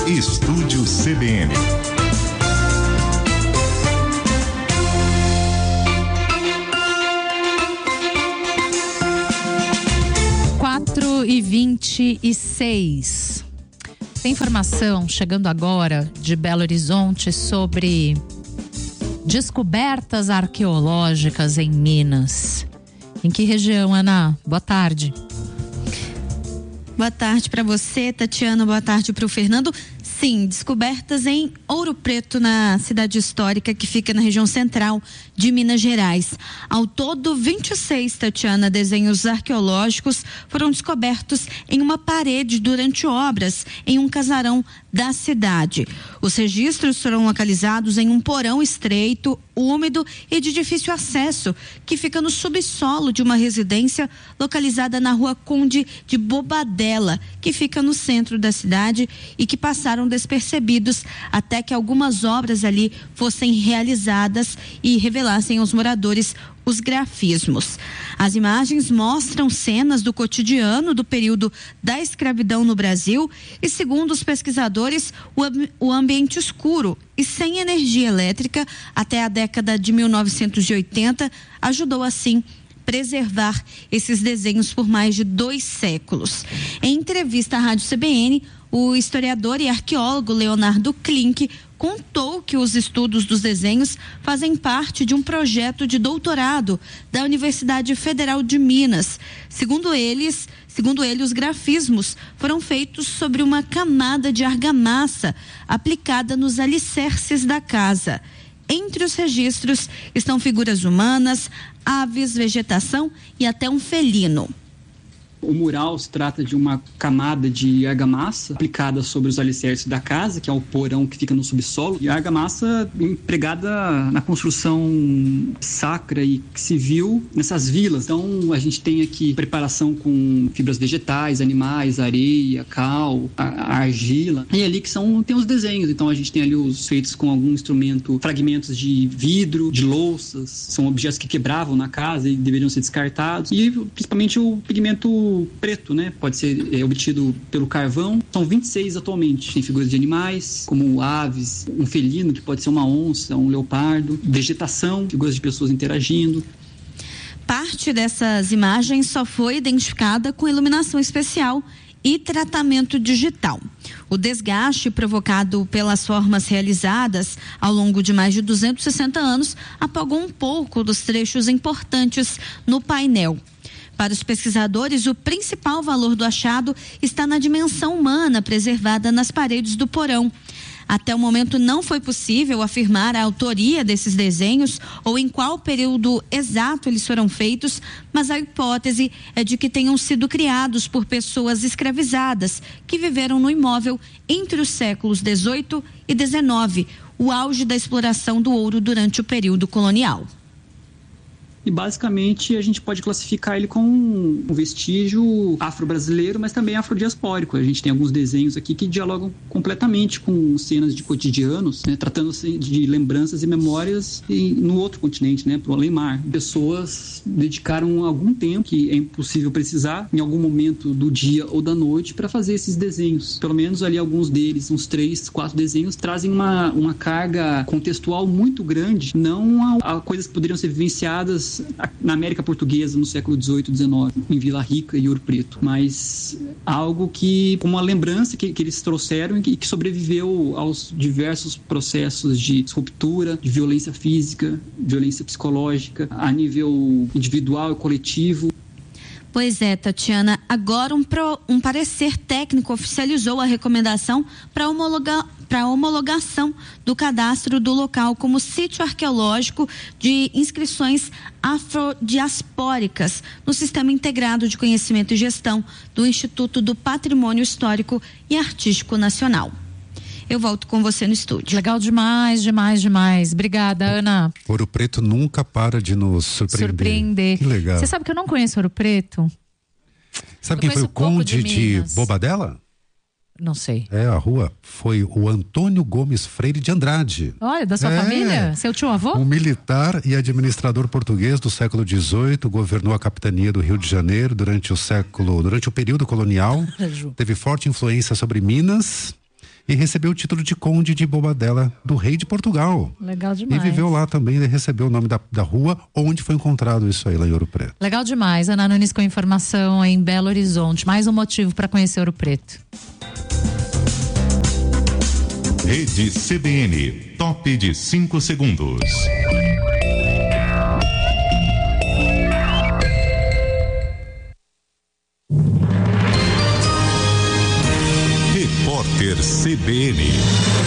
Estúdio CBN. E 26. Tem informação chegando agora de Belo Horizonte sobre descobertas arqueológicas em Minas. Em que região, Ana? Boa tarde. Boa tarde para você, Tatiana. Boa tarde para o Fernando. Sim, descobertas em Ouro Preto, na cidade histórica que fica na região central de Minas Gerais. Ao todo, 26, Tatiana, desenhos arqueológicos foram descobertos em uma parede durante obras em um casarão da cidade. Os registros foram localizados em um porão estreito, úmido e de difícil acesso, que fica no subsolo de uma residência localizada na rua Conde de Bobadela, que fica no centro da cidade e que passaram despercebidos até que algumas obras ali fossem realizadas e revelassem aos moradores os grafismos. As imagens mostram cenas do cotidiano do período da escravidão no Brasil e, segundo os pesquisadores, o ambiente escuro e sem energia elétrica até a década de 1980 ajudou, assim, preservar esses desenhos por mais de 2 séculos. Em entrevista à Rádio CBN, o historiador e arqueólogo Leonardo Klink contou que os estudos dos desenhos fazem parte de um projeto de doutorado da Universidade Federal de Minas. Segundo ele, os grafismos foram feitos sobre uma camada de argamassa aplicada nos alicerces da casa. Entre os registros estão figuras humanas, aves, vegetação e até um felino. O mural se trata de uma camada de argamassa aplicada sobre os alicerces da casa, que é o porão que fica no subsolo, e a argamassa empregada na construção sacra e civil nessas vilas. Então a gente tem aqui preparação com fibras vegetais, animais, areia, cal, a argila, e ali que tem os desenhos. Então a gente tem ali os feitos com algum instrumento, fragmentos de vidro, de louças, são objetos que quebravam na casa e deveriam ser descartados, e principalmente o pigmento preto, né? Pode ser obtido pelo carvão. São 26 atualmente. Tem figuras de animais, como aves, um felino, que pode ser uma onça, um leopardo, vegetação, figuras de pessoas interagindo. Parte dessas imagens só foi identificada com iluminação especial e tratamento digital. O desgaste provocado pelas formas realizadas ao longo de mais de 260 anos apagou um pouco dos trechos importantes no painel. Para os pesquisadores, o principal valor do achado está na dimensão humana preservada nas paredes do porão. Até o momento não foi possível afirmar a autoria desses desenhos ou em qual período exato eles foram feitos, mas a hipótese é de que tenham sido criados por pessoas escravizadas que viveram no imóvel entre os séculos 18 e 19, o auge da exploração do ouro durante o período colonial. E basicamente a gente pode classificar ele como um vestígio afro-brasileiro, mas também afrodiaspórico. A gente tem alguns desenhos aqui que dialogam completamente com cenas de cotidianos, né, tratando-se de lembranças e memórias no outro continente, né, pro além-mar. Pessoas dedicaram algum tempo, que é impossível precisar, em algum momento do dia ou da noite, para fazer esses desenhos. Pelo menos ali alguns deles, uns 3, 4 desenhos, trazem uma carga contextual muito grande, não a coisas que poderiam ser vivenciadas na América Portuguesa no século XVIII e XIX, em Vila Rica e Ouro Preto, mas algo que, uma lembrança que eles trouxeram e que sobreviveu aos diversos processos de ruptura, de violência física, violência psicológica, a nível individual e coletivo. Pois é, Tatiana, agora um parecer técnico oficializou a recomendação para a homologação do cadastro do local como sítio arqueológico de inscrições afrodiaspóricas no Sistema Integrado de Conhecimento e Gestão do Instituto do Patrimônio Histórico e Artístico Nacional. Eu volto com você no estúdio. Legal demais, demais, demais. Obrigada, Ana. Ouro Preto nunca para de nos surpreender. Que legal. Você sabe que eu não conheço Ouro Preto? Sabe quem foi o conde de Bobadela? Não sei. A rua foi o Antônio Gomes Freire de Andrade. Olha, da sua família? Seu tio-avô? Um militar e administrador português do século XVIII, governou a capitania do Rio de Janeiro durante o período colonial. Teve forte influência sobre Minas e recebeu o título de Conde de Bobadela do rei de Portugal. Legal demais. E viveu lá também, ele recebeu o nome da rua onde foi encontrado isso aí, lá em Ouro Preto. Legal demais. Ana Nunes com informação em Belo Horizonte. Mais um motivo para conhecer Ouro Preto. Rede CBN, top de 5 segundos. Repórter CBN.